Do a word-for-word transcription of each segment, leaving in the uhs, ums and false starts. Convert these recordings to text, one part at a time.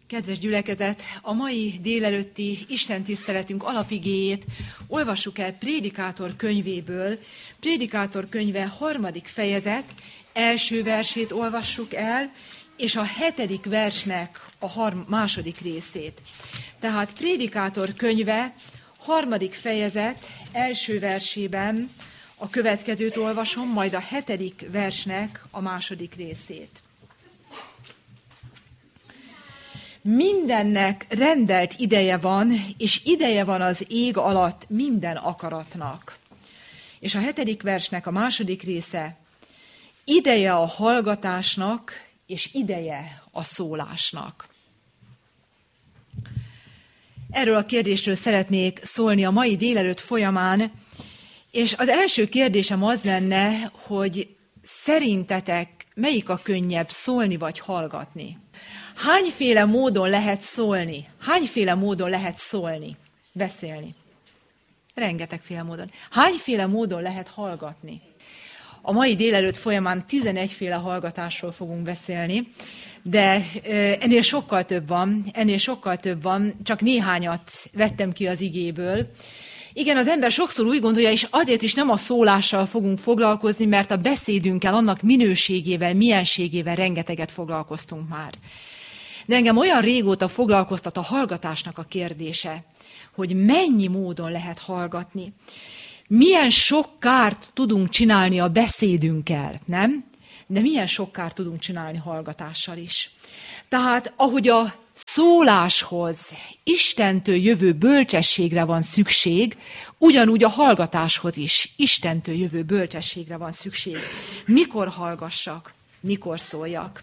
Kedves gyülekezet, a mai délelőtti istentiszteletünk alapigéjét olvassuk el Prédikátor könyvéből. Prédikátor könyve harmadik fejezet, első versét olvassuk el, és a hetedik versnek a harm- második részét. Tehát Prédikátor könyve harmadik fejezet első versében a következőt olvasom, majd a hetedik versnek a második részét. Mindennek rendelt ideje van, és ideje van az ég alatt minden akaratnak. És a hetedik versnek a második része, ideje a hallgatásnak, és ideje a szólásnak. Erről a kérdésről szeretnék szólni a mai délelőtt folyamán, és az első kérdésem az lenne, hogy szerintetek melyik a könnyebb, szólni vagy hallgatni? Hányféle módon lehet szólni? Hányféle módon lehet szólni? Beszélni? Rengetegféle módon. Hányféle módon lehet hallgatni? A mai délelőtt folyamán tizenegyféle hallgatásról fogunk beszélni, de ennél sokkal több van, ennél sokkal több van, csak néhányat vettem ki az igéből. Igen, az ember sokszor úgy gondolja, és azért is nem a szólással fogunk foglalkozni, mert a beszédünkkel, annak minőségével, mienségével rengeteget foglalkoztunk már. De engem olyan régóta foglalkoztat a hallgatásnak a kérdése, hogy mennyi módon lehet hallgatni. Milyen sok kárt tudunk csinálni a beszédünkkel, nem? De milyen sok kárt tudunk csinálni hallgatással is. Tehát, ahogy a szóláshoz, Istentől jövő bölcsességre van szükség, ugyanúgy a hallgatáshoz is Istentől jövő bölcsességre van szükség. Mikor hallgassak, mikor szóljak.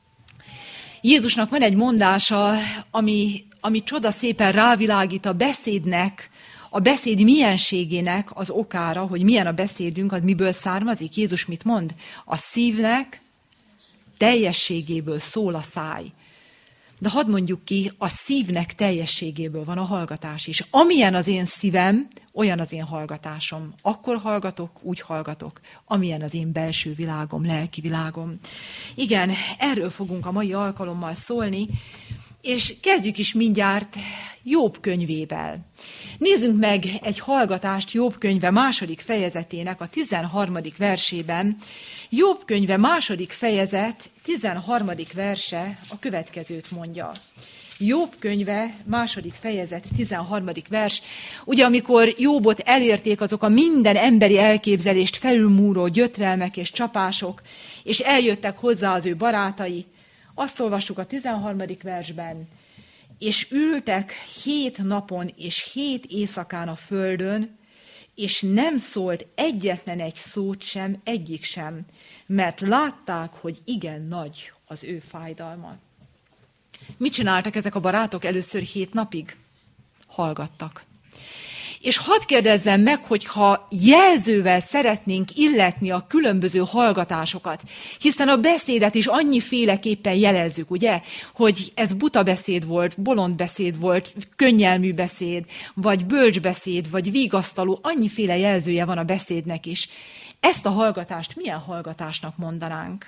Jézusnak van egy mondása, ami, ami csodaszépen rávilágít a beszédnek, a beszéd mienségének az okára, hogy milyen a beszédünk, az miből származik. Jézus mit mond? A szívnek teljességéből szól a száj. De hadd mondjuk ki, a szívnek teljességéből van a hallgatás is. Amilyen az én szívem, olyan az én hallgatásom. Akkor hallgatok, úgy hallgatok, amilyen az én belső világom, lelki világom. Igen, erről fogunk a mai alkalommal szólni, és kezdjük is mindjárt Jobb könyvével. Nézzünk meg egy hallgatást Jobb könyve második fejezetének a tizenharmadik versében. Jobb könyve második fejezet, tizenharmadik verse a következőt mondja. Jobb könyve második fejezet, tizenharmadik vers. Ugye, amikor Jobbot elérték azok a minden emberi elképzelést felülmúró gyötrelmek és csapások, és eljöttek hozzá az ő barátai, azt olvassuk a tizenharmadik versben, és ültek hét napon és hét éjszakán a földön, és nem szólt egyetlen egy szót sem, egyik sem, mert látták, hogy igen nagy az ő fájdalma. Mit csináltak ezek a barátok először hét napig? Hallgattak. És hadd kérdezzem meg, hogyha jelzővel szeretnénk illetni a különböző hallgatásokat, hiszen a beszédet is annyiféleképpen jelezzük, ugye, hogy ez buta beszéd volt, bolond beszéd volt, könnyelmű beszéd, vagy bölcs beszéd, vagy vigasztaló, annyiféle jelzője van a beszédnek is. Ezt a hallgatást milyen hallgatásnak mondanánk?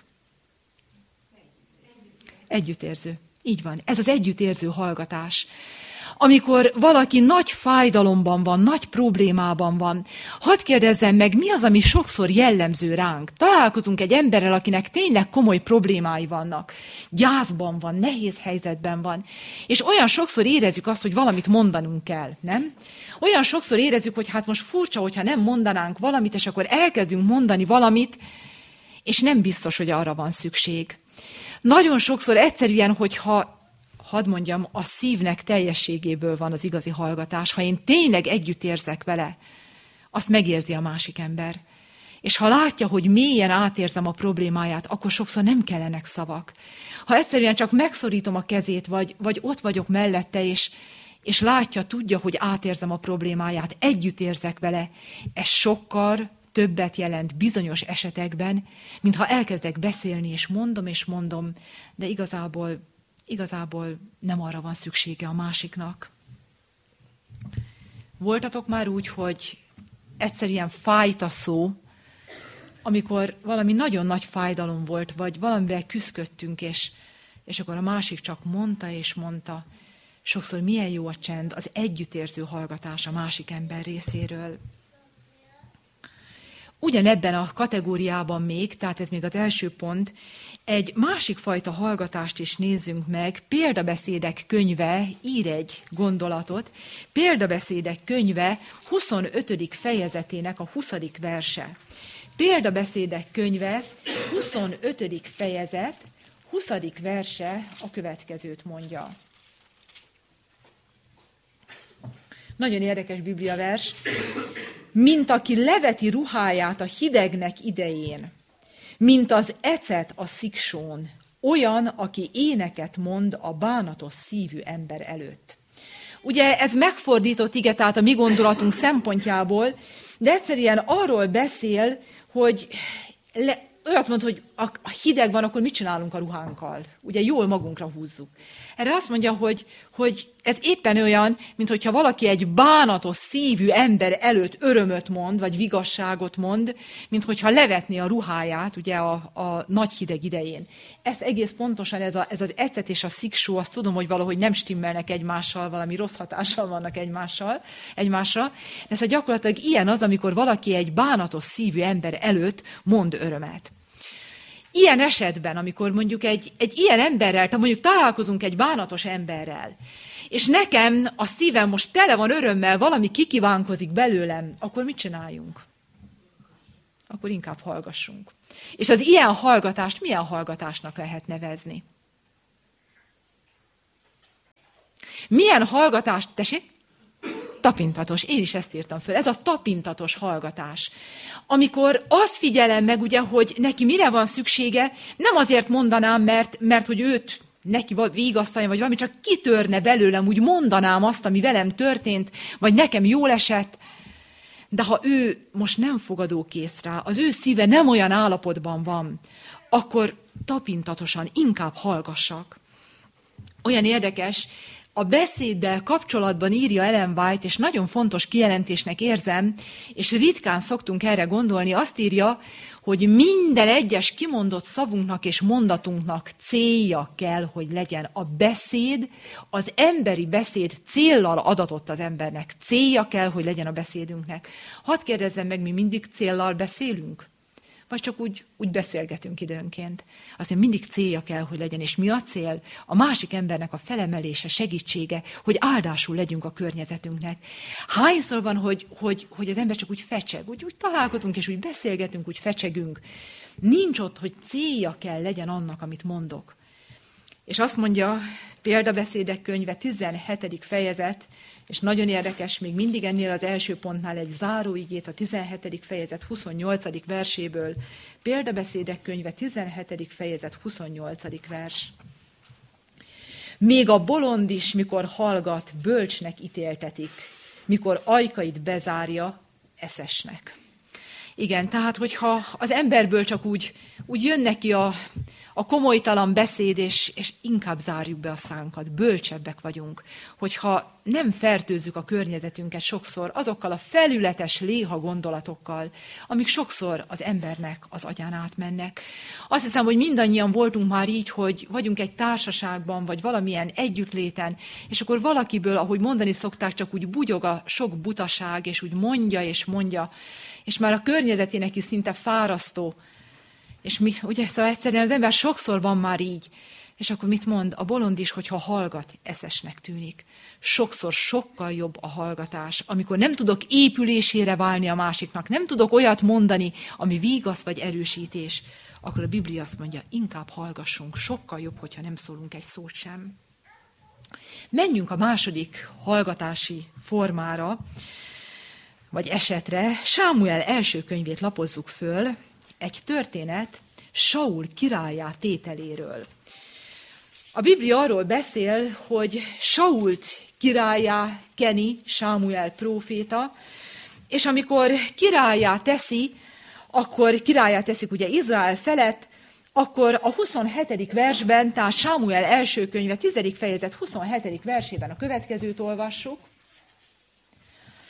Együttérző. Így van, ez az együttérző hallgatás. Amikor valaki nagy fájdalomban van, nagy problémában van, hadd kérdezzem meg, mi az, ami sokszor jellemző ránk? Találkozunk egy emberrel, akinek tényleg komoly problémái vannak. Gyászban van, nehéz helyzetben van. És olyan sokszor érezzük azt, hogy valamit mondanunk kell, nem? Olyan sokszor érezzük, hogy hát most furcsa, hogyha nem mondanánk valamit, és akkor elkezdünk mondani valamit, és nem biztos, hogy arra van szükség. Nagyon sokszor egyszerűen, hogyha hadd mondjam, a szívnek teljességéből van az igazi hallgatás. Ha én tényleg együtt érzek vele, azt megérzi a másik ember. És ha látja, hogy mélyen átérzem a problémáját, akkor sokszor nem kellenek szavak. Ha egyszerűen csak megszorítom a kezét, vagy, vagy ott vagyok mellette, és, és látja, tudja, hogy átérzem a problémáját, együtt érzek vele, ez sokkal többet jelent bizonyos esetekben, mint ha elkezdek beszélni, és mondom, és mondom, de igazából Igazából nem arra van szüksége a másiknak. Voltatok már úgy, hogy egyszerűen fájt a szó, amikor valami nagyon nagy fájdalom volt, vagy valamivel küszködtünk, és És akkor a másik csak mondta és mondta. Sokszor milyen jó a csend, az együttérző hallgatás a másik ember részéről. Ugyanebben a kategóriában még, tehát ez még az első pont, egy másik fajta hallgatást is nézzünk meg. Példabeszédek könyve ír egy gondolatot. Példabeszédek könyve huszonötödik fejezetének a huszadik verse. Példabeszédek könyve huszonötödik fejezet, huszadik verse a következőt mondja. Nagyon érdekes bibliavers. Mint aki leveti ruháját a hidegnek idején, mint az ecet a sziksón, olyan, aki éneket mond a bánatos szívű ember előtt. Ugye ez megfordított ige, tehát a mi gondolatunk szempontjából, de egyszerűen arról beszél, hogy le, olyat mond, hogy a hideg van, akkor mit csinálunk a ruhánkkal? Ugye jól magunkra húzzuk. Erre azt mondja, hogy, hogy ez éppen olyan, mint hogyha valaki egy bánatos szívű ember előtt örömöt mond, vagy vigasságot mond, mint hogyha levetné a ruháját, ugye a, a nagy hideg idején. Ez egész pontosan, ez, a, ez az ecet és a sziksó, azt tudom, hogy valahogy nem stimmelnek egymással, valami rossz hatással vannak egymással, egymásra. Ez a gyakorlatilag ilyen az, amikor valaki egy bánatos szívű ember előtt mond örömet. Ilyen esetben, amikor mondjuk egy, egy ilyen emberrel, tehát mondjuk találkozunk egy bánatos emberrel, és nekem a szívem most tele van örömmel, valami kikívánkozik belőlem, akkor mit csináljunk? Akkor inkább hallgassunk. És az ilyen hallgatást milyen hallgatásnak lehet nevezni? Milyen hallgatást, tessék? Tapintatos, én is ezt írtam föl. Ez a tapintatos hallgatás. Amikor azt figyelem meg, ugye, hogy neki mire van szüksége, nem azért mondanám, mert, mert hogy őt neki vigasztalja, vagy valami, csak kitörne belőlem, úgy mondanám azt, ami velem történt, vagy nekem jól esett. De ha ő most nem fogadókész rá, az ő szíve nem olyan állapotban van, akkor tapintatosan inkább hallgassak. Olyan érdekes, a beszéddel kapcsolatban írja Ellen White, és nagyon fontos kijelentésnek érzem, és ritkán szoktunk erre gondolni, azt írja, hogy minden egyes kimondott szavunknak és mondatunknak célja kell, hogy legyen. A beszéd, az emberi beszéd céllal adatott az embernek. Célja kell, hogy legyen a beszédünknek. Hadd kérdezzem meg, mi mindig céllal beszélünk? Vagy csak úgy, úgy beszélgetünk időnként. Azért mindig célja kell, hogy legyen. És mi a cél? A másik embernek a felemelése, segítsége, hogy áldásul legyünk a környezetünknek. Hányszor van, hogy, hogy, hogy az ember csak úgy fecseg, úgy, úgy találkozunk, és úgy beszélgetünk, úgy fecsegünk. Nincs ott, hogy célja kell legyen annak, amit mondok. És azt mondja, Példabeszédek könyve, tizenhetedik fejezet, és nagyon érdekes, még mindig ennél az első pontnál egy záróigét, a tizenhetedik fejezet huszonnyolcadik verséből. Példabeszédek könyve, tizenhetedik fejezet, huszonnyolcadik vers. Még a bolond is, mikor hallgat, bölcsnek ítéltetik, mikor ajkait bezárja, eszesnek. Igen, tehát hogyha az emberből csak úgy, úgy jön neki a, a komolytalan beszéd, és, és inkább zárjuk be a szánkat, bölcsebbek vagyunk, hogyha nem fertőzzük a környezetünket sokszor azokkal a felületes léha gondolatokkal, amik sokszor az embernek az agyán átmennek. Azt hiszem, hogy mindannyian voltunk már így, hogy vagyunk egy társaságban, vagy valamilyen együttléten, és akkor valakiből, ahogy mondani szokták, csak úgy bugyog a sok butaság, és úgy mondja és mondja, és már a környezetének is szinte fárasztó. És mi, ugye, szóval egyszerűen az ember sokszor van már így. És akkor mit mond? A bolond is, hogyha hallgat, eszesnek tűnik. Sokszor sokkal jobb a hallgatás, amikor nem tudok épülésére válni a másiknak, nem tudok olyat mondani, ami vígasz vagy erősítés, akkor a Biblia azt mondja, inkább hallgassunk, sokkal jobb, hogyha nem szólunk egy szót sem. Menjünk a második hallgatási formára, vagy esetre. Sámuel első könyvét lapozzuk föl, egy történet Saul királlyá tételéről. A Biblia arról beszél, hogy Sault királlyá keni Sámuel próféta, és amikor királlyá teszi, akkor királlyá teszik ugye Izrael felett, akkor a huszonhetedik versben, tehát Sámuel első könyve, tizedik fejezet huszonhetedik versében a következőt olvassuk.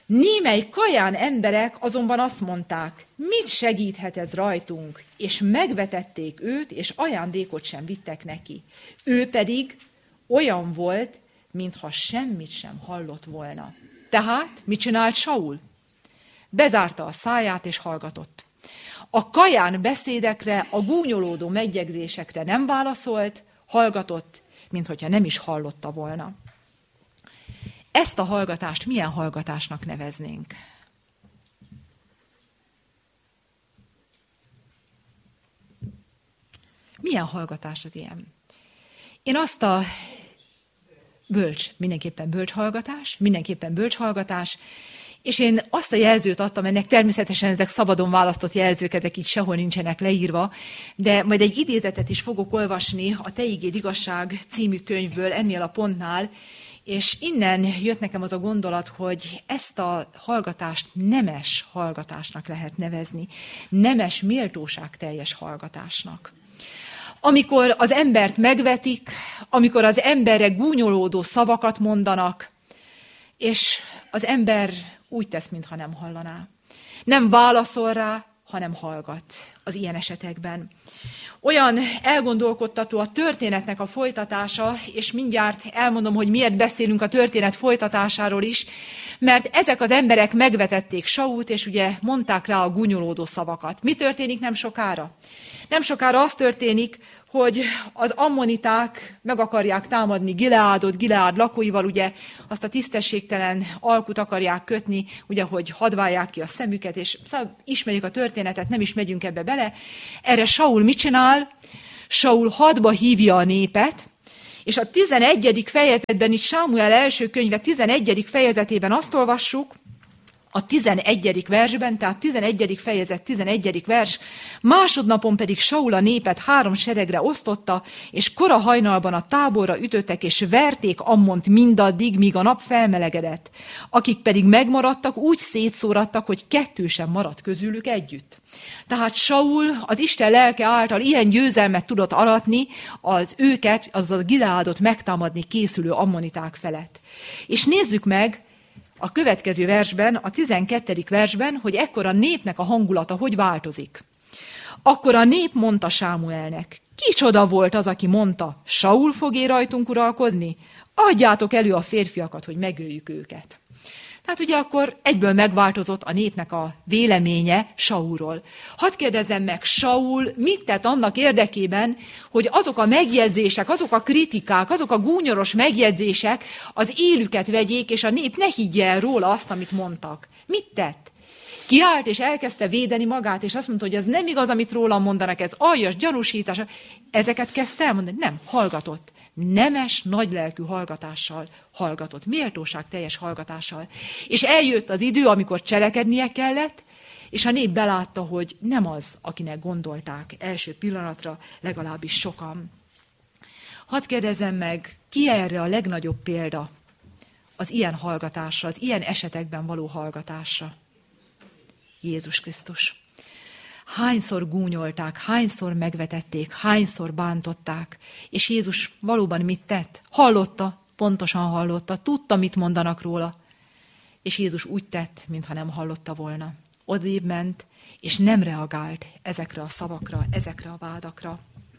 Némely kaján emberek azonban azt mondták, mit segíthet ez rajtunk, és megvetették őt, és ajándékot sem vittek neki. Ő pedig olyan volt, mintha semmit sem hallott volna. Tehát mit csinált Saul? Bezárta a száját, és hallgatott. A kaján beszédekre, a gúnyolódó megjegyzésekre nem válaszolt, hallgatott, minthogyha nem is hallotta volna. Ezt a hallgatást milyen hallgatásnak neveznénk? Milyen hallgatás az ilyen? Én azt a bölcs, mindenképpen bölcs hallgatás, mindenképpen bölcs hallgatás, és én azt a jelzőt adtam ennek, természetesen ezek szabadon választott jelzők, ezek így sehol nincsenek leírva, de majd egy idézetet is fogok olvasni a Te igéd igazság című könyvből ennél a pontnál, és innen jött nekem az a gondolat, hogy ezt a hallgatást nemes hallgatásnak lehet nevezni, nemes méltóság teljes hallgatásnak. Amikor az embert megvetik, amikor az emberre gúnyolódó szavakat mondanak, és az ember úgy tesz, mintha nem hallaná. Nem válaszol rá, hanem hallgat az ilyen esetekben. Olyan elgondolkodtató a történetnek a folytatása, és mindjárt elmondom, hogy miért beszélünk a történet folytatásáról is, mert ezek az emberek megvetették Sault, és ugye mondták rá a gúnyolódó szavakat. Mi történik nem sokára? Nem sokára az történik, hogy az ammoniták meg akarják támadni Gileádot, Gileád lakóival, ugye azt a tisztességtelen alkut akarják kötni, ugye, hogy hadválják ki a szemüket, és szóval ismerjük a történetet, nem is megyünk ebbe bele. Erre Saul mit csinál? Saul hadba hívja a népet, és a tizenegyedik fejezetben, itt Sámuel első könyve tizenegyedik fejezetében azt olvassuk, a tizenegyedik versben, tehát tizenegyedik fejezet, tizenegyedik vers, másodnapon pedig Saul a népet három seregre osztotta, és kora hajnalban a táborra ütöttek, és verték Ammont mindaddig, míg a nap felmelegedett. Akik pedig megmaradtak, úgy szétszórattak, hogy kettő sem maradt közülük együtt. Tehát Saul az Isten lelke által ilyen győzelmet tudott aratni az őket, azaz a Gileádot megtámadni készülő ammoniták felett. És nézzük meg, a következő versben, a tizenkettedik versben, hogy ekkor a népnek a hangulata hogy változik. Akkor a nép mondta Sámuelnek, kicsoda volt az, aki mondta, Saul fog-e rajtunk uralkodni? Adjátok elő a férfiakat, hogy megöljük őket. Tehát ugye akkor egyből megváltozott a népnek a véleménye Saulról. Hadd kérdezzem meg, Saul mit tett annak érdekében, hogy azok a megjegyzések, azok a kritikák, azok a gúnyoros megjegyzések az élüket vegyék, és a nép ne higgye el róla azt, amit mondtak. Mit tett? Kiállt és elkezdte védeni magát, és azt mondta, hogy ez nem igaz, amit rólam mondanak, ez aljas, gyanúsítás. Ezeket kezdte elmondani? Nem, hallgatott. Nemes, nagylelkű hallgatással hallgatott, méltóság teljes hallgatással. És eljött az idő, amikor cselekednie kellett, és a nép belátta, hogy nem az, akinek gondolták első pillanatra, legalábbis sokan. Hadd kérdezzem meg, ki erre a legnagyobb példa az ilyen hallgatásra, az ilyen esetekben való hallgatásra? Jézus Krisztus. Hányszor gúnyolták, hányszor megvetették, hányszor bántották, és Jézus valóban mit tett? Hallotta, pontosan hallotta, tudta, mit mondanak róla, és Jézus úgy tett, mintha nem hallotta volna. Odébb ment, és nem reagált ezekre a szavakra, ezekre a vádakra.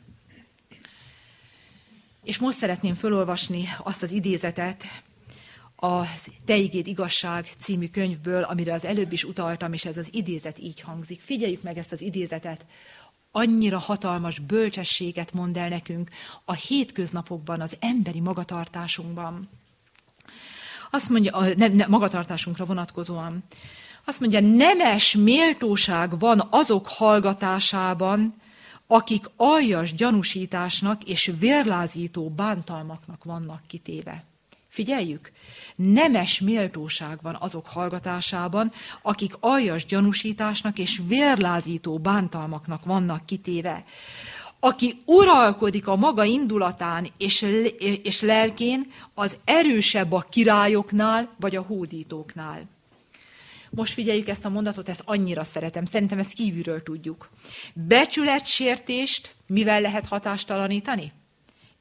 És most szeretném felolvasni azt az idézetet, a Te igéd igazság című könyvből, amire az előbb is utaltam, és ez az idézet így hangzik. Figyeljük meg ezt az idézetet. Annyira hatalmas bölcsességet mond el nekünk a hétköznapokban, az emberi magatartásunkban. Azt mondja, a ne, ne, magatartásunkra vonatkozóan, azt mondja, nemes méltóság van azok hallgatásában, akik aljas gyanúsításnak és vérlázító bántalmaknak vannak kitéve. Figyeljük, nemes méltóság van azok hallgatásában, akik aljas gyanúsításnak és vérlázító bántalmaknak vannak kitéve. Aki uralkodik a maga indulatán és, és lelkén, az erősebb a királyoknál vagy a hódítóknál. Most figyeljük ezt a mondatot, ezt annyira szeretem, szerintem ezt kívülről tudjuk. Becsületsértést mivel lehet hatástalanítani?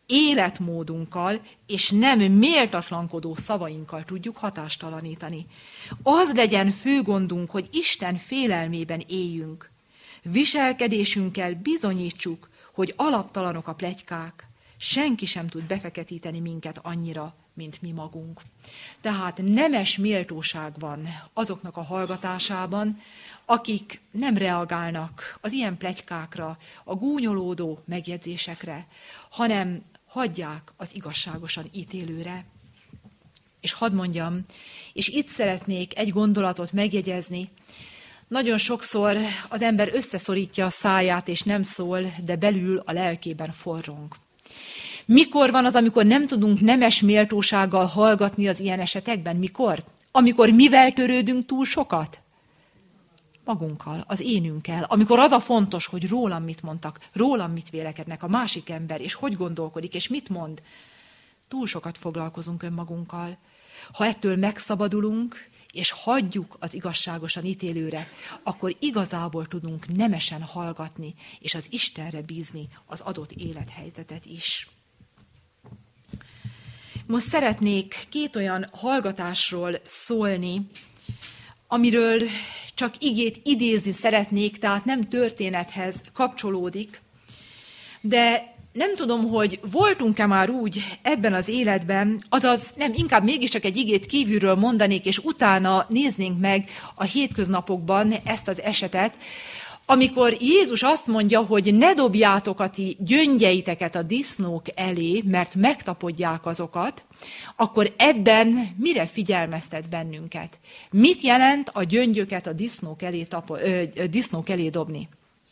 életmódunkkal és nem méltatlankodó szavainkkal tudjuk hatástalanítani. Az legyen fő gondunk, hogy Isten félelmében éljünk. Viselkedésünkkel bizonyítsuk, hogy alaptalanok a pletykák. Senki sem tud befeketíteni minket annyira, mint mi magunk. Tehát nemes méltóság van azoknak a hallgatásában, akik nem reagálnak az ilyen pletykákra, a gúnyolódó megjegyzésekre, hanem hagyják az igazságosan ítélőre. És hadd mondjam, és itt szeretnék egy gondolatot megjegyezni. Nagyon sokszor az ember összeszorítja a száját, és nem szól, de belül a lelkében forrong. Mikor van az, amikor nem tudunk nemes méltósággal hallgatni az ilyen esetekben? Mikor? Amikor mivel törődünk túl sokat? Magunkkal, az énünkkel. Amikor az a fontos, hogy rólam mit mondtak, rólam mit vélekednek a másik ember, és hogy gondolkodik, és mit mond. Túl sokat foglalkozunk önmagunkkal. Ha ettől megszabadulunk, és hagyjuk az igazságosan ítélőre, akkor igazából tudunk nemesen hallgatni, és az Istenre bízni az adott élethelyzetet is. Most szeretnék két olyan hallgatásról szólni, amiről csak igét idézni szeretnék, tehát nem történethez kapcsolódik, de nem tudom, hogy voltunk-e már úgy ebben az életben, azaz nem, inkább mégiscsak egy igét kívülről mondanék, és utána néznénk meg a hétköznapokban ezt az esetet, amikor Jézus azt mondja, hogy ne dobjátok a ti gyöngyeiteket a disznók elé, mert megtapodják azokat, akkor ebben mire figyelmeztet bennünket? Mit jelent a gyöngyöket a disznók elé, tapo, ö, disznók elé dobni?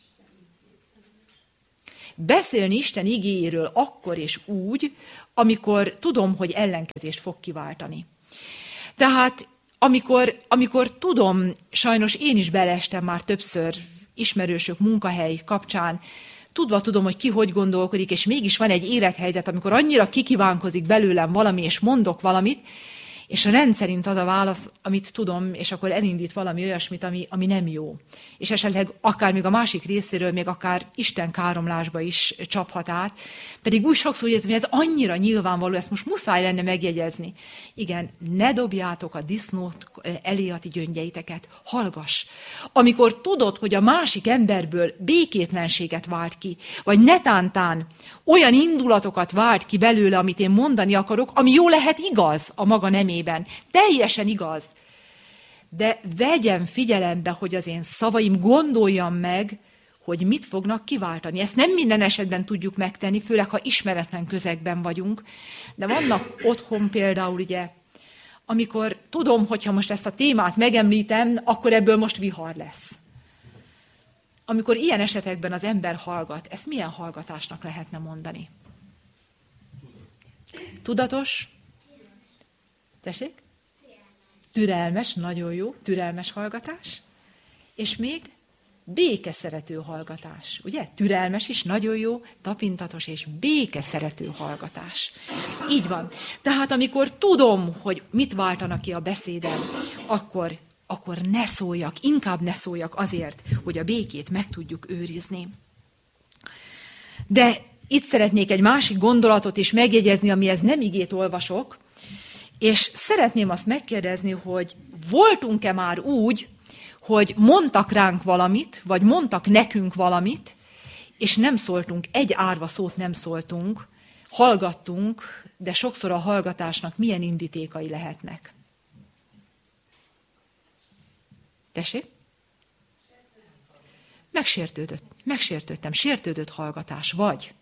Beszélni Isten igéjéről akkor és úgy, amikor tudom, hogy ellenkezést fog kiváltani. Tehát amikor, amikor tudom, sajnos én is beleestem már többször ismerősök munkahely kapcsán, tudva tudom, hogy ki hogy gondolkodik, és mégis van egy élethelyzet, amikor annyira kikívánkozik belőlem valami, és mondok valamit, és rendszerint az a válasz, amit tudom, és akkor elindít valami olyasmit, ami, ami nem jó. És esetleg akár még a másik részéről, még akár Isten káromlásba is csaphat át. Pedig úgy sokszor, hogy ez, ez annyira nyilvánvaló, ezt most muszáj lenne megjegyezni. Igen, ne dobjátok a disznót elé a ti gyöngyeiteket. Hallgass. Amikor tudod, hogy a másik emberből békétlenséget vált ki, vagy netántán olyan indulatokat vált ki belőle, amit én mondani akarok, ami jó lehet igaz a maga nemében. Teljesen igaz. De vegyem figyelembe, hogy az én szavaim, gondoljam meg, hogy mit fognak kiváltani. Ezt nem minden esetben tudjuk megtenni, főleg ha ismeretlen közegben vagyunk. De vannak otthon például, ugye, amikor tudom, hogyha most ezt a témát megemlítem, akkor ebből most vihar lesz. Amikor ilyen esetekben az ember hallgat, ezt milyen hallgatásnak lehetne mondani? Tudatos? Tessék? Türelmes, nagyon jó, türelmes hallgatás. És még békeszerető hallgatás. Ugye? Türelmes is, nagyon jó, tapintatos és békeszerető hallgatás. Így van. Tehát amikor tudom, hogy mit váltanak ki a beszédem, akkor, akkor ne szóljak, inkább ne szóljak azért, hogy a békét meg tudjuk őrizni. De itt szeretnék egy másik gondolatot is megjegyezni, amihez nem igét olvasok, és szeretném azt megkérdezni, hogy voltunk-e már úgy, hogy mondtak ránk valamit, vagy mondtak nekünk valamit, és nem szóltunk, egy árva szót nem szóltunk, hallgattunk, de sokszor a hallgatásnak milyen indítékai lehetnek. Tessék? Megsértődött. Megsértődtem. Sértődött hallgatás. Vagy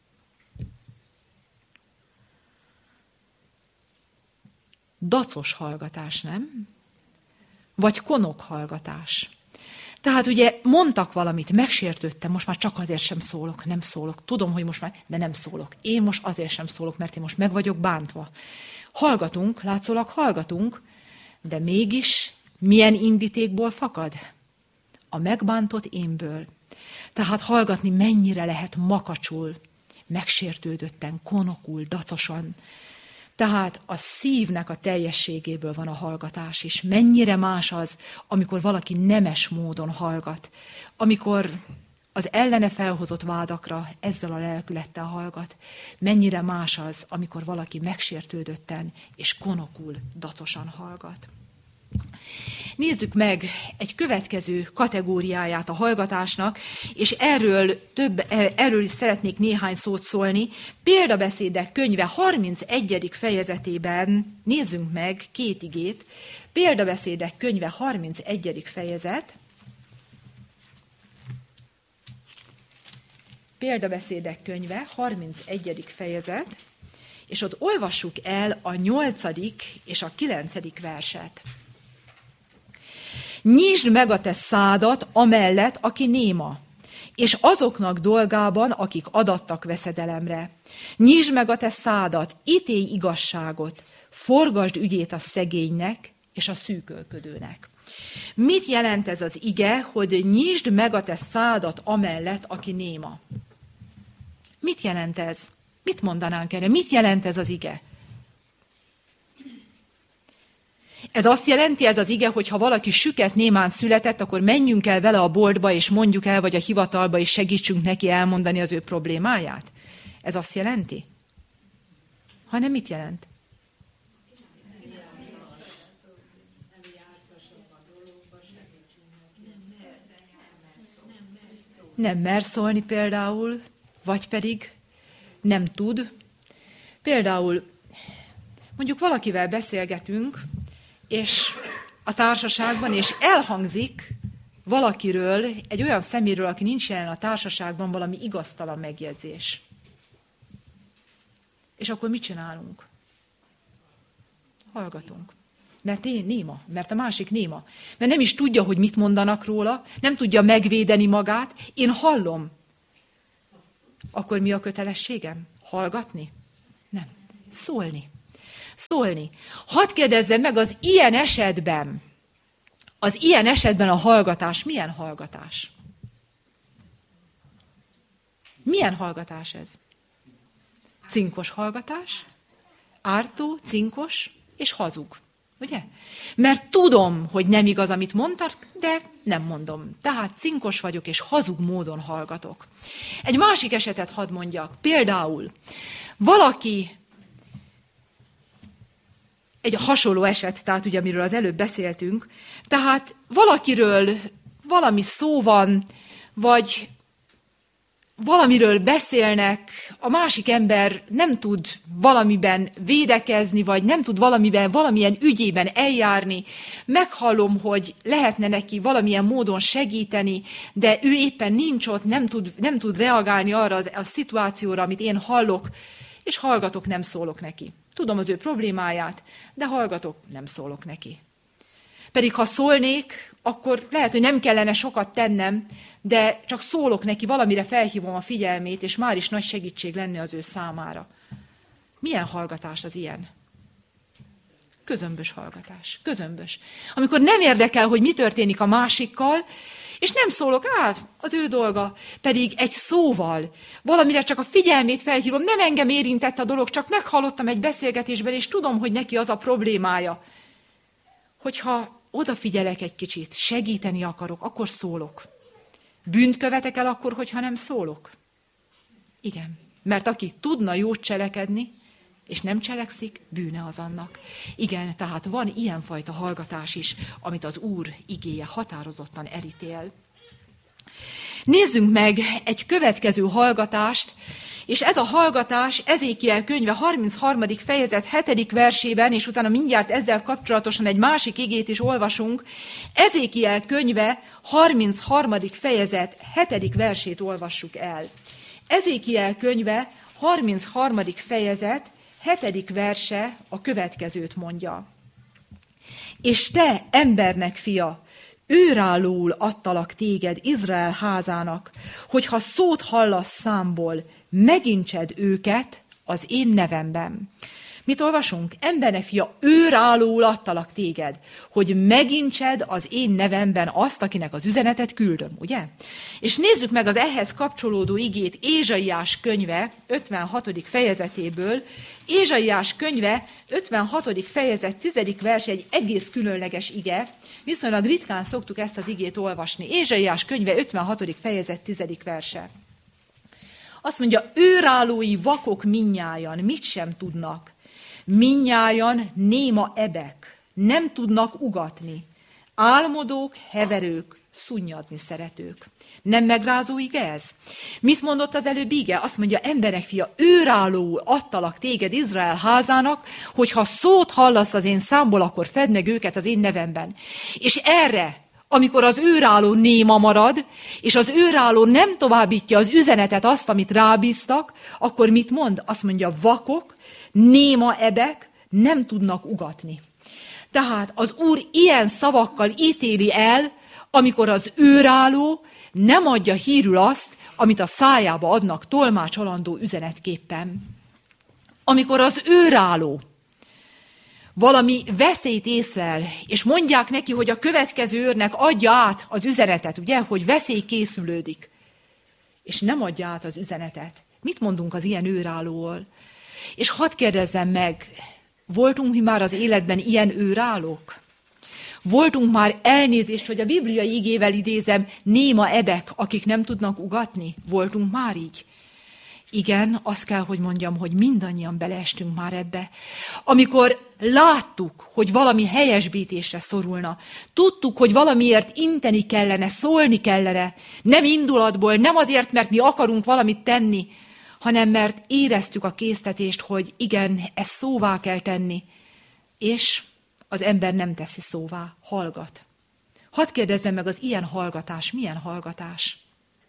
dacos hallgatás, nem? Vagy konok hallgatás. Tehát ugye mondtak valamit, megsértődtem, most már csak azért sem szólok, nem szólok. Tudom, hogy most már, de nem szólok. Én most azért sem szólok, mert én most meg vagyok bántva. Hallgatunk, látszólag hallgatunk, de mégis milyen indítékból fakad? A megbántott énből. Tehát hallgatni mennyire lehet makacsul, megsértődötten, konokul, dacosan. Tehát a szívnek a teljességéből van a hallgatás is. Mennyire más az, amikor valaki nemes módon hallgat. Amikor az ellene felhozott vádakra ezzel a lelkülettel hallgat. Mennyire más az, amikor valaki megsértődötten és konokul, dacosan hallgat. Nézzük meg egy következő kategóriáját a hallgatásnak, és erről, több, erről is szeretnék néhány szót szólni. Példabeszédek könyve harmincegyedik fejezetében nézzünk meg két igét. Példabeszédek könyve harmincegyedik fejezet. Példabeszédek könyve harmincegyedik fejezet, és ott olvassuk el a nyolcadik és a kilencedik verset. Nyisd meg a te szádat amellett, aki néma, és azoknak dolgában, akik adattak veszedelemre. Nyisd meg a te szádat, ítélj igazságot, forgasd ügyét a szegénynek és a szűkölködőnek. Mit jelent ez az ige, hogy nyisd meg a te szádat amellett, aki néma? Mit jelent ez? Mit mondanánk erre? Mit jelent ez az ige? Ez azt jelenti, ez az ige, hogy ha valaki süket némán született, akkor menjünk el vele a boltba, és mondjuk el, vagy a hivatalba, és segítsünk neki elmondani az ő problémáját? Ez azt jelenti? Hanem mit jelent? Nem mer szólni például, vagy pedig nem tud. Például mondjuk valakivel beszélgetünk, és a társaságban, és elhangzik valakiről, egy olyan szeméről, aki nincs jelen a társaságban, valami igaztalan megjegyzés. És akkor mit csinálunk? Hallgatunk. Mert én néma, mert a másik néma. Mert nem is tudja, hogy mit mondanak róla, nem tudja megvédeni magát, én hallom. Akkor mi a kötelességem? Hallgatni? Nem. Szólni. Szólni. Hadd kérdezzem meg, az ilyen esetben, az ilyen esetben a hallgatás, milyen hallgatás? Milyen hallgatás ez? Cinkos hallgatás, ártó, cinkos és hazug. Ugye? Mert tudom, hogy nem igaz, amit mondtak, de nem mondom. Tehát cinkos vagyok, és hazug módon hallgatok. Egy másik esetet hadd mondjak. Például valaki, egy hasonló eset, tehát ugye, amiről az előbb beszéltünk, tehát valakiről valami szó van, vagy valamiről beszélnek, a másik ember nem tud valamiben védekezni, vagy nem tud valamiben, valamilyen ügyében eljárni. Meghallom, hogy lehetne neki valamilyen módon segíteni, de ő éppen nincs ott, nem tud, nem tud reagálni arra a, a szituációra, amit én hallok, és hallgatok, nem szólok neki. Tudom az ő problémáját, de hallgatok, nem szólok neki. Pedig ha szólnék, akkor lehet, hogy nem kellene sokat tennem, de csak szólok neki, valamire felhívom a figyelmét, és már is nagy segítség lenne az ő számára. Milyen hallgatás az ilyen? Közömbös hallgatás. Közömbös. Amikor nem érdekel, hogy mi történik a másikkal, és nem szólok, á, az ő dolga, pedig egy szóval, valamire csak a figyelmét felhívom, nem engem érintett a dolog, csak meghallottam egy beszélgetésben, és tudom, hogy neki az a problémája. Hogyha odafigyelek egy kicsit, segíteni akarok, akkor szólok. Bűnt követek el akkor, hogyha nem szólok? Igen, mert aki tudna jót cselekedni, és nem cselekszik, bűne az annak. Igen, tehát van ilyenfajta hallgatás is, amit az Úr igéje határozottan elítél. Nézzünk meg egy következő hallgatást, és ez a hallgatás Ezékiel könyve harmincharmadik fejezet hetedik versében, és utána mindjárt ezzel kapcsolatosan egy másik igét is olvasunk. Ezékiel könyve harmincharmadik fejezet hetedik versét olvassuk el. Ezékiel könyve harmincharmadik fejezet hetedik verse a következőt mondja. És te, embernek fia, őrálóul adtalak téged Izrael házának, hogyha szót hallasz számból, megintsed őket az én nevemben. Mit olvasunk? Embernek fia, őrállóul adtalak téged, hogy megintsed az én nevemben azt, akinek az üzenetet küldöm, ugye? És nézzük meg az ehhez kapcsolódó igét Ézsaiás könyve ötvenhatodik fejezetéből. Ézsaiás könyve ötvenhatodik fejezet tizedik vers egy egész különleges ige. Viszonylag ritkán szoktuk ezt az igét olvasni. Ézsaiás könyve ötvenhatodik fejezet tizedik verse. Azt mondja, őrállói vakok mindnyájan mit sem tudnak. Mindnyájan néma ebek, nem tudnak ugatni. Álmodók, heverők, szunnyadni szeretők. Nem megrázó ige ez? Mit mondott az előbb ige? Azt mondja, emberek fia, őrállóul adtalak téged Izrael házának, hogyha szót hallasz az én számból, akkor fedd meg őket az én nevemben. És erre, amikor az őrálló néma marad, és az őrálló nem továbbítja az üzenetet, azt, amit rábíztak, akkor mit mond? Azt mondja, vakok, néma ebek nem tudnak ugatni. Tehát az Úr ilyen szavakkal ítéli el, amikor az őrálló nem adja hírül azt, amit a szájába adnak tolmácsolandó üzenetképpen. Amikor az őrálló valami veszélyt észlel, és mondják neki, hogy a következő őrnek adja át az üzenetet, ugye, hogy veszély készülődik, és nem adja át az üzenetet. Mit mondunk az ilyen őrállóról? És hadd kérdezzem meg, voltunk mi már az életben ilyen őrállók? Voltunk már, elnézést, hogy a bibliai igével idézem, néma ebek, akik nem tudnak ugatni? Voltunk már így? Igen, azt kell, hogy mondjam, hogy mindannyian beleestünk már ebbe. Amikor láttuk, hogy valami helyesbítésre szorulna, tudtuk, hogy valamiért inteni kellene, szólni kellene, nem indulatból, nem azért, mert mi akarunk valamit tenni, hanem mert éreztük a késztetést, hogy igen, ezt szóvá kell tenni, és az ember nem teszi szóvá, hallgat. Hadd kérdezzem meg, az ilyen hallgatás milyen hallgatás?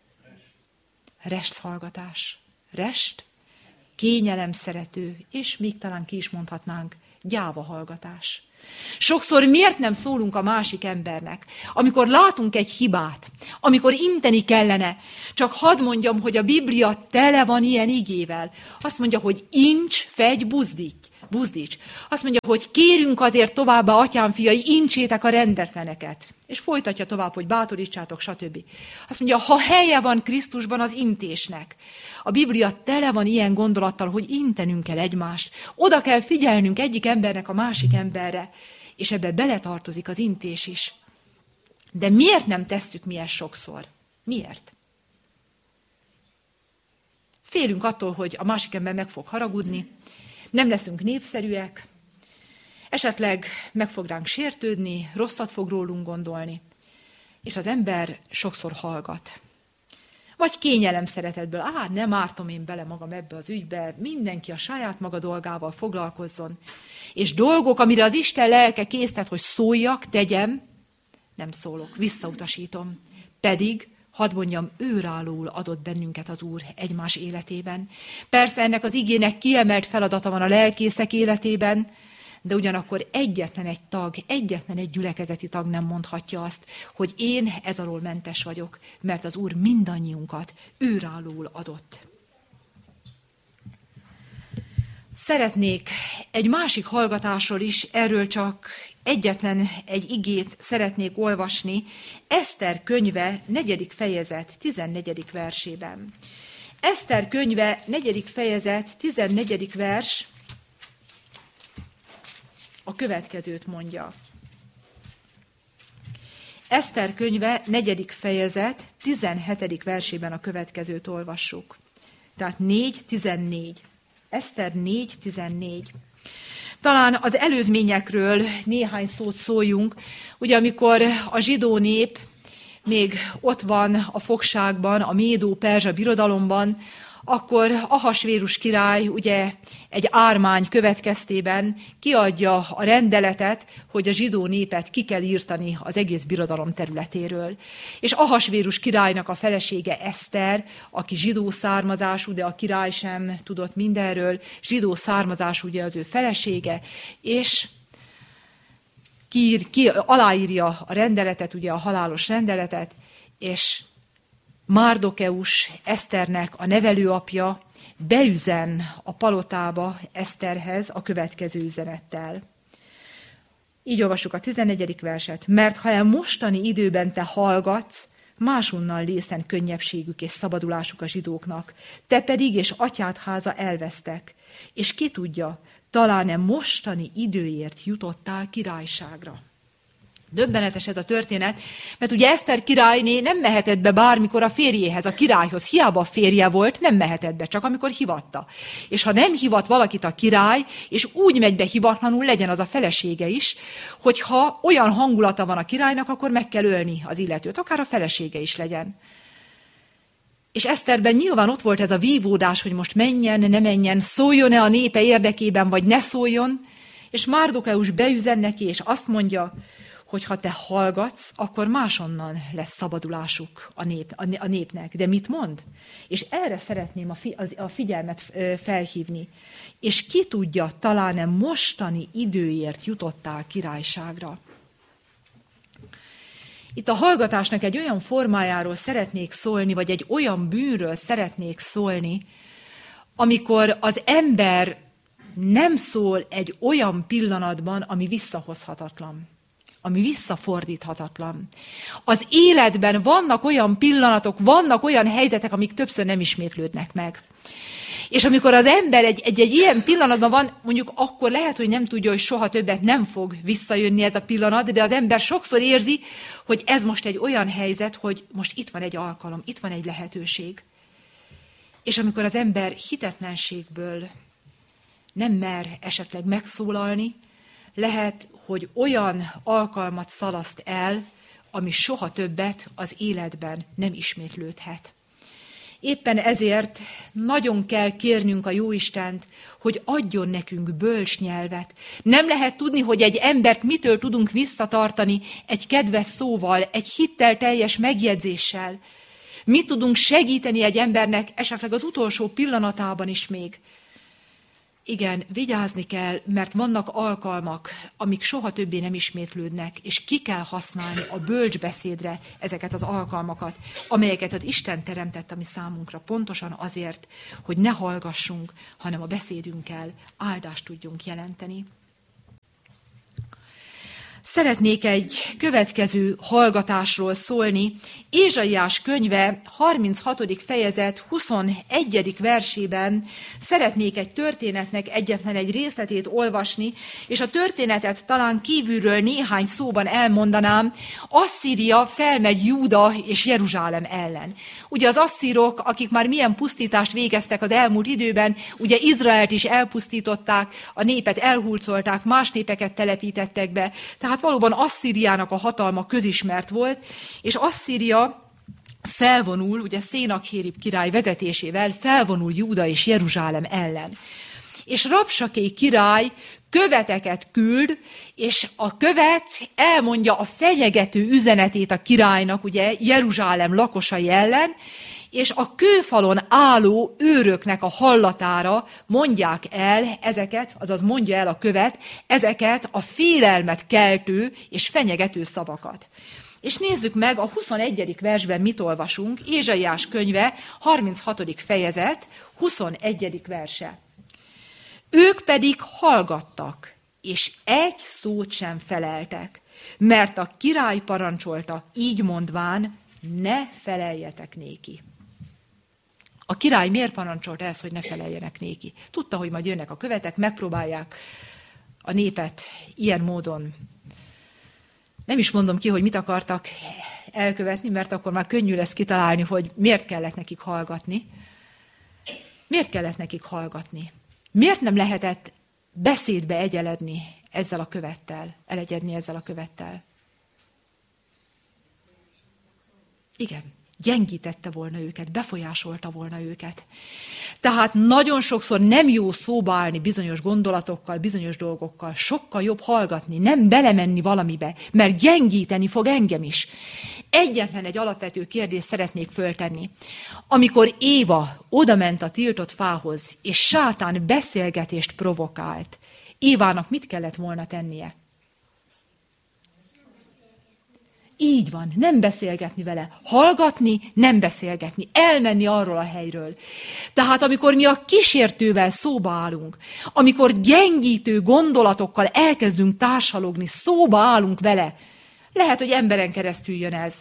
Rest hallgatás. Rest, kényelem szerető, és még talán ki is mondhatnánk, gyáva hallgatás. Sokszor miért nem szólunk a másik embernek, amikor látunk egy hibát, amikor inteni kellene, csak hadd mondjam, hogy a Biblia tele van ilyen igével. Azt mondja, hogy incs, fegy, buzdíts. buzdíts. Azt mondja, hogy kérünk azért továbbá, atyám fiai, incsétek a rendetleneket. És folytatja tovább, hogy bátorítsátok, stb. Azt mondja, ha helye van Krisztusban az intésnek. A Biblia tele van ilyen gondolattal, hogy intenünk kell egymást. Oda kell figyelnünk egyik embernek a másik emberre, és ebbe beletartozik az intés is. De miért nem tesszük mi ezt sokszor? Miért? Félünk attól, hogy a másik ember meg fog haragudni, nem leszünk népszerűek, esetleg meg fog ránk sértődni, rosszat fog rólunk gondolni, és az ember sokszor hallgat. Vagy kényelem szeretetből, á, nem ártom én bele magam ebbe az ügybe, mindenki a saját maga dolgával foglalkozzon. És dolgok, amire az Isten lelke késztet, hogy szóljak, tegyem, nem szólok, visszautasítom. Pedig, hadd mondjam, őrállóul adott bennünket az Úr egymás életében. Persze ennek az igének kiemelt feladata van a lelkészek életében, de ugyanakkor egyetlen egy tag, egyetlen egy gyülekezeti tag nem mondhatja azt, hogy én ez alól mentes vagyok, mert az Úr mindannyiunkat őrállóul adott. Szeretnék egy másik hallgatásról is, erről csak egyetlen egy igét szeretnék olvasni, Eszter könyve negyedik fejezet tizennegyedik versében. Eszter könyve negyedik fejezet tizennegyedik vers a következőt mondja. Eszter könyve negyedik fejezet tizenhetedik versében a következőt olvassuk. Tehát négy tizennégy. Eszter négy tizennégy. Talán az előzményekről néhány szót szóljunk. Ugye amikor a zsidó nép még ott van a fogságban, a Médó-Perzsa birodalomban, akkor Ahasvérus király ugye egy ármány következtében kiadja a rendeletet, hogy a zsidó népet ki kell írtani az egész birodalom területéről. És Ahasvérus királynak a felesége Eszter, aki zsidó származású, de a király sem tudott mindenről, zsidó származású ugye az ő felesége, és ki, ki aláírja a rendeletet, ugye a halálos rendeletet, és Márdokeus, Eszternek a nevelőapja, beüzen a palotába Eszterhez a következő üzenettel. Így olvassuk a tizennegyedik verset. Mert ha e mostani időben te hallgatsz, máshonnan lészen könnyebbségük és szabadulásuk a zsidóknak. Te pedig és atyád háza elvesztek. És ki tudja, talán e mostani időért jutottál királyságra. Döbbenetes ez a történet, mert ugye Eszter királyné nem mehetett be bármikor a férjéhez, a királyhoz. Hiába a férje volt, nem mehetett be, csak amikor hivatta. És ha nem hivat valakit a király, és úgy megy be hivatlanul, legyen az a felesége is, hogyha olyan hangulata van a királynak, akkor meg kell ölni az illetőt, akár a felesége is legyen. És Eszterben nyilván ott volt ez a vívódás, hogy most menjen, ne menjen, szóljon-e a népe érdekében, vagy ne szóljon, és Márdokeus beüzen neki, és azt mondja, hogy ha te hallgatsz, akkor máshonnan lesz szabadulásuk a, nép, a népnek. De mit mond? És erre szeretném a, fi, a figyelmet felhívni. És ki tudja, talán-e mostani időért jutottál királyságra. Itt a hallgatásnak egy olyan formájáról szeretnék szólni, vagy egy olyan bűnről szeretnék szólni, amikor az ember nem szól egy olyan pillanatban, ami visszahozhatatlan, ami visszafordíthatatlan. Az életben vannak olyan pillanatok, vannak olyan helyzetek, amik többször nem ismétlődnek meg. És amikor az ember egy, egy, egy ilyen pillanatban van, mondjuk akkor lehet, hogy nem tudja, hogy soha többet nem fog visszajönni ez a pillanat, de az ember sokszor érzi, hogy ez most egy olyan helyzet, hogy most itt van egy alkalom, itt van egy lehetőség. És amikor az ember hitetlenségből nem mer esetleg megszólalni, lehet, hogy olyan alkalmat szalaszt el, ami soha többet az életben nem ismétlődhet. Éppen ezért nagyon kell kérnünk a Jóistent, hogy adjon nekünk bölcs nyelvet. Nem lehet tudni, hogy egy embert mitől tudunk visszatartani egy kedves szóval, egy hittel teljes megjegyzéssel. Mit tudunk segíteni egy embernek esetleg az utolsó pillanatában is még. Igen, vigyázni kell, mert vannak alkalmak, amik soha többé nem ismétlődnek, és ki kell használni a bölcsbeszédre ezeket az alkalmakat, amelyeket az Isten teremtett a mi számunkra, pontosan azért, hogy ne hallgassunk, hanem a beszédünkkel áldást tudjunk jelenteni. Szeretnék egy következő hallgatásról szólni. Ézsaiás könyve harminchatodik fejezet huszonegyedik versében szeretnék egy történetnek egyetlen egy részletét olvasni, és a történetet talán kívülről néhány szóban elmondanám. Asszíria felmegy Júda és Jeruzsálem ellen. Ugye az asszírok, akik már milyen pusztítást végeztek az elmúlt időben, ugye Izraelt is elpusztították, a népet elhurcolták, más népeket telepítettek be, tehát valóban Asszíriának a hatalma közismert volt, és Asszíria felvonul, ugye Szénakhérib király vezetésével felvonul Júda és Jeruzsálem ellen. És Rabsaké király követeket küld, és a követ elmondja a fenyegető üzenetét a királynak, ugye Jeruzsálem lakosai ellen, és a kőfalon álló őröknek a hallatára mondják el ezeket, azaz mondja el a követ, ezeket a félelmet keltő és fenyegető szavakat. És nézzük meg, a huszonegyedik versben mit olvasunk, Ézsaiás könyve, harminchatodik fejezet, huszonegyedik verse. Ők pedig hallgattak, és egy szót sem feleltek, mert a király parancsolta, így mondván, ne feleljetek néki. A király miért parancsolta ezt, hogy ne feleljenek néki? Tudta, hogy majd jönnek a követek, megpróbálják a népet ilyen módon. Nem is mondom ki, hogy mit akartak elkövetni, mert akkor már könnyű lesz kitalálni, hogy miért kellett nekik hallgatni. Miért kellett nekik hallgatni? Miért nem lehetett beszédbe egyeledni ezzel a követtel, elegyedni ezzel a követtel? Igen, gyengítette volna őket, befolyásolta volna őket. Tehát nagyon sokszor nem jó szóba állni bizonyos gondolatokkal, bizonyos dolgokkal, sokkal jobb hallgatni, nem belemenni valamibe, mert gyengíteni fog engem is. Egyetlen egy alapvető kérdést szeretnék föltenni. Amikor Éva odament a tiltott fához, és sátán beszélgetést provokált, Évának mit kellett volna tennie? Így van, nem beszélgetni vele. Hallgatni, nem beszélgetni. Elmenni arról a helyről. Tehát amikor mi a kísértővel szóba állunk, amikor gyengítő gondolatokkal elkezdünk társalogni, szóba állunk vele, lehet, hogy emberen keresztül jön ez.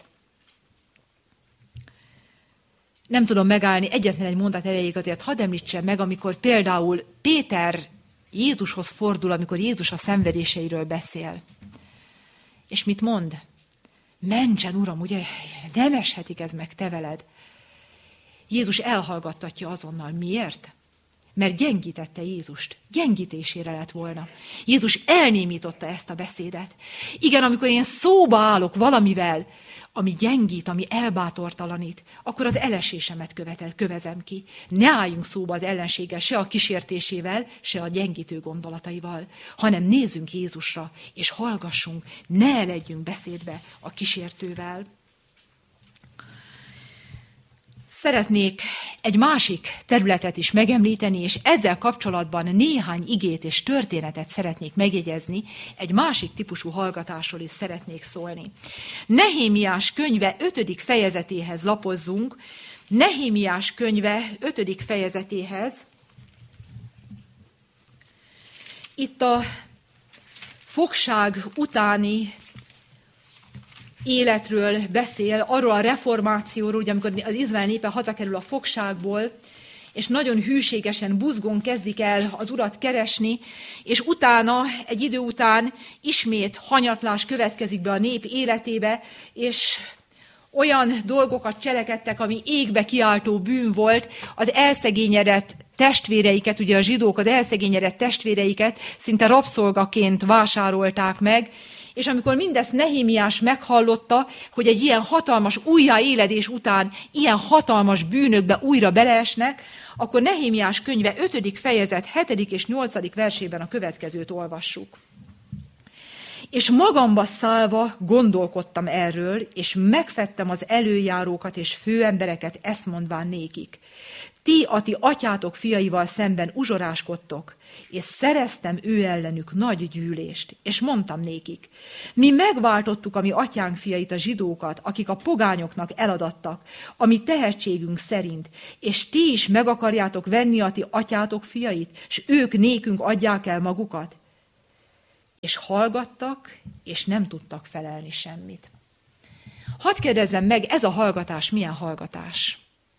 Nem tudom megállni, egyetlen egy mondat erejéig azért hadd említsem meg, amikor például Péter Jézushoz fordul, amikor Jézus a szenvedéseiről beszél. És mit mond? Mentsen, Uram, ugye nem eshetik ez meg te veled. Jézus elhallgattatja azonnal. Miért? Mert gyengítette Jézust. Gyengítésére lett volna. Jézus elnémította ezt a beszédet. Igen, amikor én szóba állok valamivel, ami gyengít, ami elbátortalanít, akkor az elesésemet követel, kövezem ki. Ne álljunk szóba az ellenséggel, se a kísértésével, se a gyengítő gondolataival, hanem nézzünk Jézusra, és hallgassunk, ne eledjünk beszédbe a kísértővel. Szeretnék egy másik területet is megemlíteni, és ezzel kapcsolatban néhány igét és történetet szeretnék megjegyezni, egy másik típusú hallgatásról is szeretnék szólni. Nehémiás könyve ötödik fejezetéhez lapozzunk, Nehémiás könyve ötödik fejezetéhez. Itt a fogság utáni életről beszél, arról a reformációról, ugye, amikor az Izrael népe hazakerül a fogságból, és nagyon hűségesen, buzgón kezdik el az Urat keresni, és utána, egy idő után ismét hanyatlás következik be a nép életébe, és olyan dolgokat cselekedtek, ami égbe kiáltó bűn volt, az elszegényedett testvéreiket, ugye a zsidók az elszegényedett testvéreiket szinte rabszolgaként vásárolták meg, és amikor mindezt Nehémiás meghallotta, hogy egy ilyen hatalmas újjáéledés után ilyen hatalmas bűnökbe újra beleesnek, akkor Nehémiás könyve ötödik fejezet hetedik és nyolcadik versében a következőt olvassuk. És magamba szállva gondolkodtam erről, és megfettem az előjárókat és főembereket, ezt mondván nékik. Ti a ti atyátok fiaival szemben uzsoráskodtok, és szereztem ő ellenük nagy gyűlést, és mondtam nékik, mi megváltottuk a mi atyánk fiait, a zsidókat, akik a pogányoknak eladattak, a mi tehetségünk szerint, és ti is meg akarjátok venni a ti atyátok fiait, és ők nékünk adják el magukat. És hallgattak, és nem tudtak felelni semmit. Hadd kérdezzem meg, ez a hallgatás milyen hallgatás?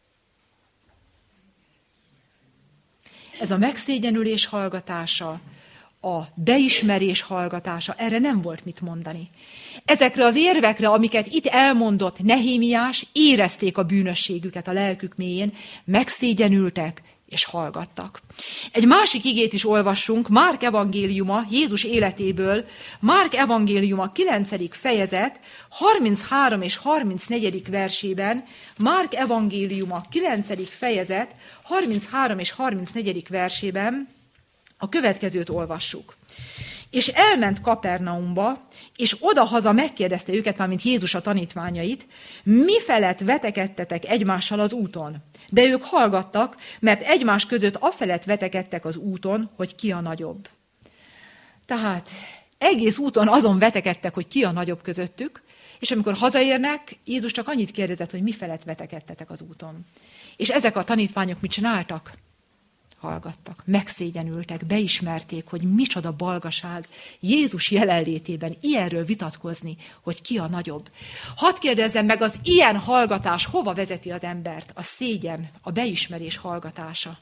Ez a megszégyenülés hallgatása, a beismerés hallgatása, erre nem volt mit mondani. Ezekre az érvekre, amiket itt elmondott Nehémiás, érezték a bűnösségüket a lelkük mélyén, megszégyenültek és hallgattak. Egy másik igét is olvassunk, Márk evangéliuma, Jézus életéből, Márk evangéliuma kilencedik fejezet, harminchárom és harmincnegyedik versében, Márk evangéliuma kilencedik fejezet, harminchárom és harmincnegyedik versében a következőt olvassuk. És elment Kapernaumba, és odahaza megkérdezte őket, mármint Jézus a tanítványait, mi felett vetekedtetek egymással az úton? De ők hallgattak, mert egymás között afelett vetekedtek az úton, hogy ki a nagyobb. Tehát egész úton azon vetekedtek, hogy ki a nagyobb közöttük, és amikor hazaérnek, Jézus csak annyit kérdezett, hogy mi felett vetekedtetek az úton. És ezek a tanítványok mit csináltak? Hallgattak, megszégyenültek, beismerték, hogy micsoda balgaság Jézus jelenlétében ilyenről vitatkozni, hogy ki a nagyobb. Hadd kérdezzem meg, az ilyen hallgatás hova vezeti az embert? A szégyen, a beismerés hallgatása.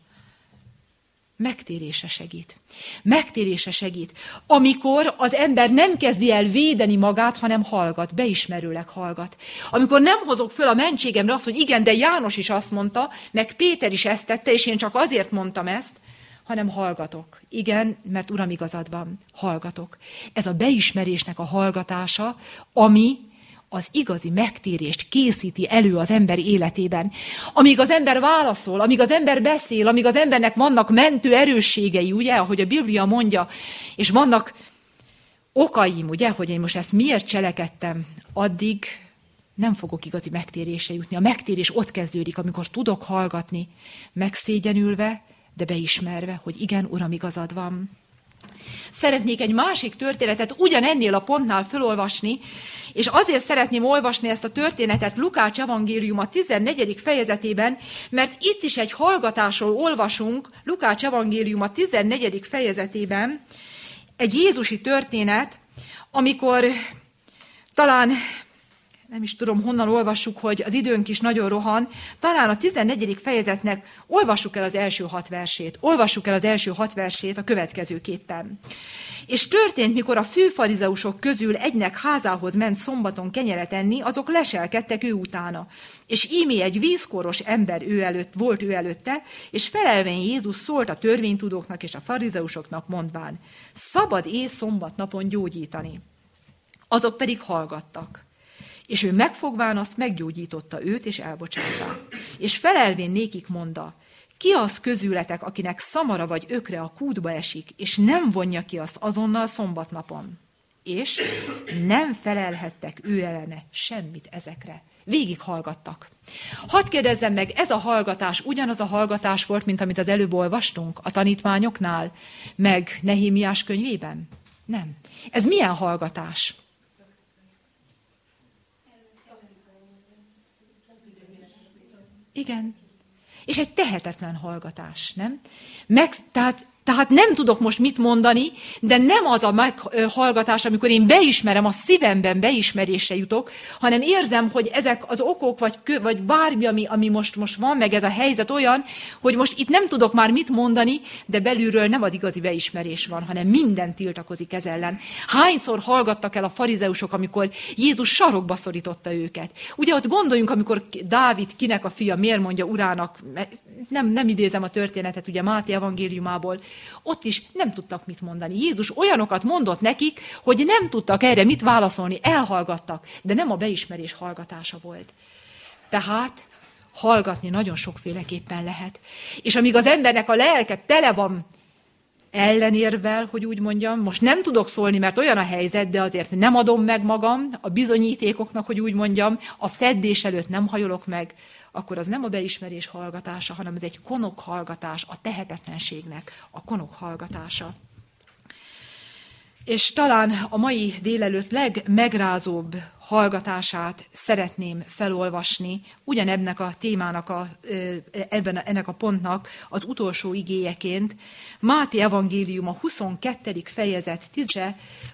Megtérése segít. Megtérése segít. Amikor az ember nem kezdi el védeni magát, hanem hallgat, beismerőleg hallgat. Amikor nem hozok föl a mentségemre azt, hogy igen, de János is azt mondta, meg Péter is ezt tette, és én csak azért mondtam ezt, hanem hallgatok. Igen, mert Uram, igazad van, hallgatok. Ez a beismerésnek a hallgatása, ami az igazi megtérést készíti elő az ember életében. Amíg az ember válaszol, amíg az ember beszél, amíg az embernek vannak mentő erősségei, ugye, ahogy a Biblia mondja, és vannak okaim, ugye, hogy én most ezt miért cselekedtem, addig nem fogok igazi megtérésre jutni. A megtérés ott kezdődik, amikor tudok hallgatni, megszégyenülve, de beismerve, hogy igen, Uram, igazad van. Szeretnék egy másik történetet ugyanennél a pontnál felolvasni, és azért szeretném olvasni ezt a történetet Lukács evangéliuma tizennegyedik fejezetében, mert itt is egy hallgatásról olvasunk, Lukács evangéliuma tizennegyedik fejezetében, egy jézusi történet, amikor talán, nem is tudom honnan olvassuk, hogy az időnk is nagyon rohan, talán a tizennegyedik fejezetnek olvassuk el az első hat versét. Olvassuk el az első hat versét a következőképpen. És történt, mikor a főfarizeusok közül egynek házához ment szombaton kenyeret enni, azok leselkedtek ő utána. És ímé egy vízkoros ember ő előtt, volt ő előtte, és felelvén Jézus szólt a törvénytudóknak és a farizeusoknak mondván, szabad-e szombatnapon gyógyítani. Azok pedig hallgattak. És ő megfogván azt meggyógyította őt, és elbocsátta. És felelvén nékik mondta, ki az közületek, akinek szamara vagy ökre a kútba esik, és nem vonja ki azt azonnal szombatnapon? És nem felelhettek ő ellene semmit ezekre. Végig hallgattak. Hadd kérdezzem meg, ez a hallgatás ugyanaz a hallgatás volt, mint amit az előbb olvastunk a tanítványoknál, meg Nehémiás könyvében? Nem. Ez milyen hallgatás? Igen. És egy tehetetlen hallgatás, nem? Meg, tehát, tehát nem tudok most mit mondani, de nem az a meghallgatás, amikor én beismerem, a szívemben beismerésre jutok, hanem érzem, hogy ezek az okok, vagy, kö, vagy bármi, ami, ami most, most van, meg ez a helyzet olyan, hogy most itt nem tudok már mit mondani, de belülről nem az igazi beismerés van, hanem minden tiltakozik ez ellen. Hányszor hallgattak el a farizeusok, amikor Jézus sarokba szorította őket? Ugye ott gondoljunk, amikor Dávid kinek a fia, miért mondja urának, nem, nem idézem a történetet, ugye Máté evangéliumából, ott is nem tudtak mit mondani. Jézus olyanokat mondott nekik, hogy nem tudtak erre mit válaszolni, elhallgattak, de nem a beismerés hallgatása volt. Tehát hallgatni nagyon sokféleképpen lehet. És amíg az embernek a lelke tele van ellenérvel, hogy úgy mondjam, most nem tudok szólni, mert olyan a helyzet, de azért nem adom meg magam a bizonyítékoknak, hogy úgy mondjam, a feddés előtt nem hajolok meg, akkor az nem a beismerés hallgatása, hanem ez egy konok hallgatás, a tehetetlenségnek a konok hallgatása. És talán a mai délelőtt legmegrázóbb hallgatását szeretném felolvasni, ugyanebnek a témának, a, ebben, ennek a pontnak az utolsó igéjeként. Máté evangélium a huszonkettedik fejezet tíze,